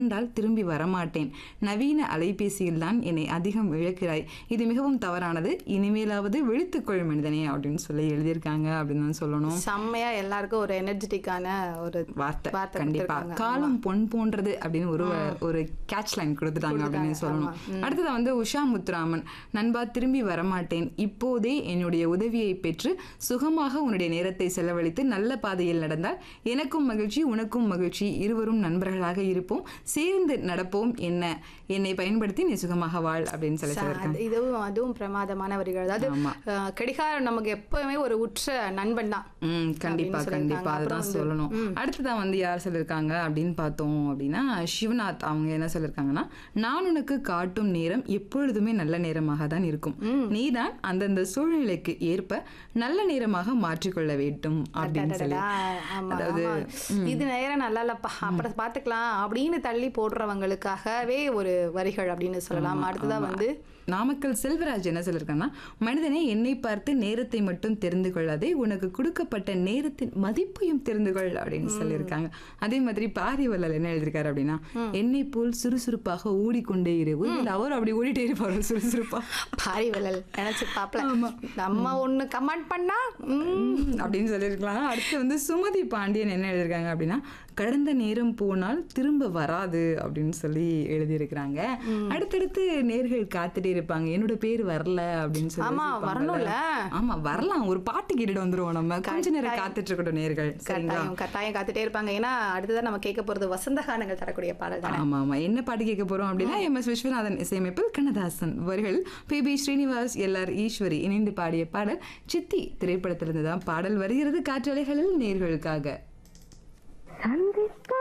கண்டால் திரும்பி வரமாட்டேன். நவீன அலைபேசியில் தான் என்னை அதிகம் இழக்கிறாய். இது மிகவும் தவறானது. இனிமேலாவது விழித்துக்கொள் மனிதனே அப்படின்னு சொல்லி எழுதியிருக்காங்க அப்படின்னு தான் சொல்லணும். செம்மையா எல்லாருக்கும் ஒரு எனர்ஜெட்டிக்கான ஒரு வார்த்தை கண்டிப்பா. கொடுத்திருக்காங்க. காலம் பொன் போன்றது அப்படின்னு ஒரு கேட்ச் லைன் கொடுத்துட்டாங்க அப்படின்னு சொல்லணும். அடுத்தது வந்து உஷா முத்துராமன், நண்பா திரும்பி வரமாட்டேன். இப்போதே என்னுடைய உதவியை பெற்று சுகமாக உன்னுடைய நேரத்தை செலவழித்து நல்ல பாதையில் நடந்தால் எனக்கும் மகிழ்ச்சி, உனக்கும் மகிழ்ச்சி. இருவரும் நண்பர்களாக இருப்போம், சேர்ந்து நடப்போம். என்னை பயன்படுத்தி நீ சுகமாக வாழ் அப்படின்னு சொல்லி சொல்லியிருக்காங்க. அதுவும் பிரமாதமான வரிகள். அதாவது கடிகாரம் நமக்கு எப்பவுமே ஒரு உற்ற நண்பன் தான். கண்டிப்பா கண்டிப்பா அதுதான் சொல்லணும். அடுத்ததான் வந்து யார் சொல்லியிருக்காங்க அப்படின்னு பார்த்தோம் அப்படின்னா சிவநாத். அவங்க என்ன சொல்லியிருக்காங்கன்னா, நான் உனக்கு காட்டும் நேரம் எப்பொழுதுமே நல்ல நேரமாக தான் இருக்கும். நீதான் அந்தந்த சூழ்நிலைக்கு ஏற்ப நல்ல நேரமாக மாற்றிக்கொள்ள வேண்டும் அப்படின்னு சொல்லி. அதாவது இது நேரம் நல்லா இல்லப்பா அப்புறம் பாத்துக்கலாம் அப்படின்னு தள்ளி போடுறவங்களுக்காகவே ஒரு வரிகள் அப்படின்னு சொல்லலாம். அடுத்ததான் வந்து நாமக்கல் செல்வராஜ் என்ன சொல்லியிருக்காங்கன்னா, மனிதனை என்னை பார்த்து நேரத்தை மட்டும் தெரிந்து கொள்ளாதே, உனக்கு கொடுக்கப்பட்ட நேரத்தின் மதிப்பையும் தெரிந்து கொள் அப்படின்னு சொல்லியிருக்காங்க. அதே மாதிரி பாரிவல்லல் என்ன எழுதியிருக்காரு அப்படின்னா, என்னை போல் சுறுசுறுப்பாக ஓடிக்கொண்டே இரு. அவர் அப்படி ஓடிட்டே இருப்பாரு சுறுசுறுப்பா. பாரிவல்லல் நினைச்சு பாப்பல நம்ம ஒண்ணு கமெண்ட் பண்ணா அப்படின்னு சொல்லியிருக்கலாம். அடுத்து வந்து சுமதி பாண்டியன் என்ன எழுதியிருக்காங்க அப்படின்னா, கடந்த நேரம் போனால் திரும்ப வராது அப்படின்னு சொல்லி எழுதியிருக்கிறாங்க. அடுத்தடுத்து நேர்கள் காத்துட்டே இருப்பாங்க, என்னோட பேர் வரல அப்படின்னு சொல்லி. வரணும்ல. ஆமா வரலாம், ஒரு பாட்டு கேட்டுட்டு வந்துருவோம். நம்ம கொஞ்ச நேரம் காத்துட்டு இருக்கட்டும் நேர்கள். கட்டாயம் காத்துட்டே இருப்பாங்க. ஏன்னா அடுத்ததான் நம்ம கேட்க போறது வசந்த கானங்கள் தரக்கூடிய பாடல் தான். ஆமா ஆமா. என்ன பாட்டு கேட்க போறோம் அப்படின்னா, MS விஸ்வநாதன் இசையமைப்பில் கண்ணதாசன் வரிகள் PB ஸ்ரீனிவாஸ் LR ஈஸ்வரி இணைந்து பாடிய பாடல் சித்தி திரைப்படத்திலிருந்து தான் பாடல் வருகிறது. காற்றலைகளில் நேர்களுக்காக.